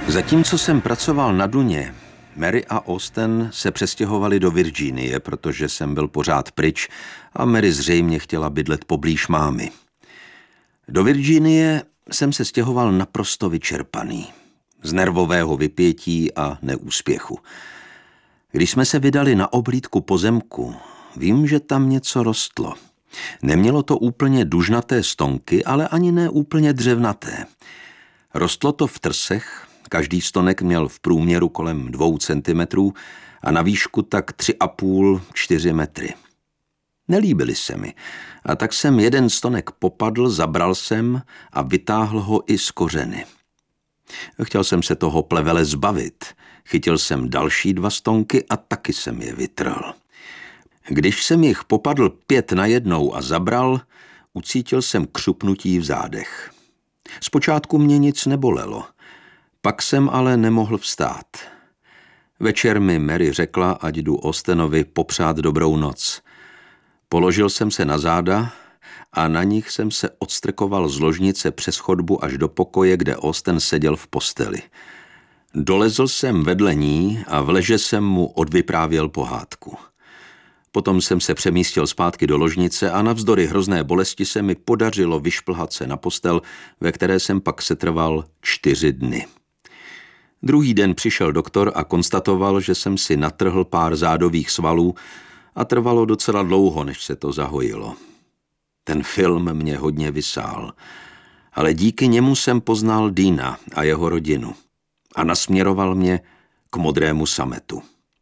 Zatímco jsem pracoval na Duně, Mary a Austen se přestěhovali do Virginie, protože jsem byl pořád pryč a Mary zřejmě chtěla bydlet poblíž mámy. Do Virginie jsem se stěhoval naprosto vyčerpaný, z nervového vypětí a neúspěchu. Když jsme se vydali na oblídku pozemku, vím, že tam něco rostlo. Nemělo to úplně dužnaté stonky, ale ani ne úplně dřevnaté. Rostlo to v trsech, každý stonek měl v průměru kolem 2 centimetrů a na výšku tak 3,5–4 metry. Nelíbily se mi a tak jsem jeden stonek popadl, zabral jsem a vytáhl ho i z kořeny. Chtěl jsem se toho plevele zbavit, chytil jsem další 2 stonky a taky jsem je vytrhl. Když jsem jich popadl 5 najednou a zabral, ucítil jsem křupnutí v zádech. Zpočátku mě nic nebolelo, pak jsem ale nemohl vstát. Večer mi Mary řekla, ať jdu Austenovi popřát dobrou noc. Položil jsem se na záda a na nich jsem se odstrkoval z ložnice přes chodbu až do pokoje, kde Austen seděl v posteli. Dolezl jsem vedle ní a v leže jsem mu odvyprávěl pohádku. Potom jsem se přemístil zpátky do ložnice a navzdory hrozné bolesti se mi podařilo vyšplhat se na postel, ve které jsem pak setrval 4 dny. Druhý den přišel doktor a konstatoval, že jsem si natrhl pár zádových svalů a trvalo docela dlouho, než se to zahojilo. Ten film mě hodně vysál, ale díky němu jsem poznal Deana a jeho rodinu a nasměroval mě k Modrému sametu.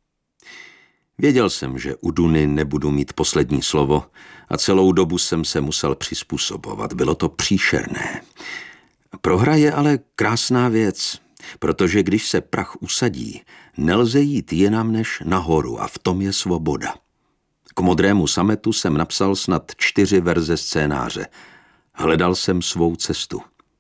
Věděl jsem, že u Duny nebudu mít poslední slovo a celou dobu jsem se musel přizpůsobovat. Bylo to příšerné. Prohra je ale krásná věc, protože když se prach usadí, nelze jít jinam než nahoru a v tom je svoboda. K Modrému sametu jsem napsal snad 4 verze scénáře. Hledal jsem svou cestu.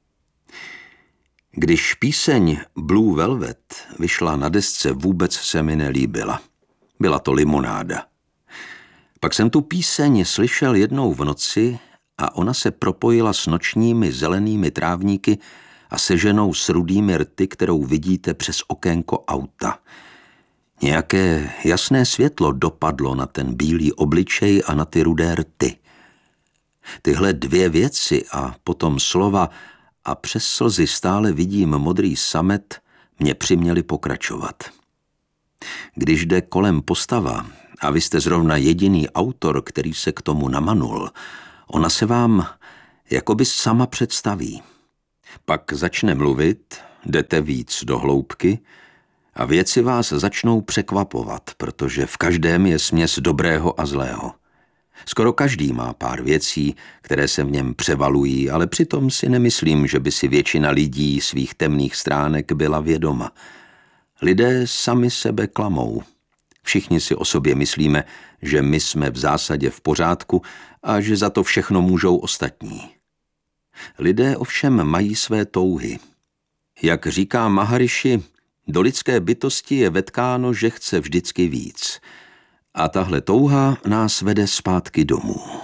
Když píseň Blue Velvet vyšla na desce, vůbec se mi nelíbila. Byla to limonáda. Pak jsem tu píseň slyšel jednou v noci a ona se propojila s nočními zelenými trávníky a se ženou s rudými rty, kterou vidíte přes okénko auta. Nějaké jasné světlo dopadlo na ten bílý obličej a na ty rudé rty. Tyhle 2 věci a potom slova a přes slzy stále vidím modrý samet mě přiměli pokračovat. Když jde kolem postava a vy jste zrovna jediný autor, který se k tomu namanul, ona se vám jakoby sama představí. Pak začne mluvit, jdete víc do hloubky a věci vás začnou překvapovat, protože v každém je směs dobrého a zlého. Skoro každý má pár věcí, které se v něm převalují, ale přitom si nemyslím, že by si většina lidí svých temných stránek byla vědoma. Lidé sami sebe klamou. Všichni si o sobě myslíme, že my jsme v zásadě v pořádku a že za to všechno můžou ostatní. Lidé ovšem mají své touhy. Jak říká Maharishi, do lidské bytosti je vetkáno, že chce vždycky víc. A tahle touha nás vede zpátky domů.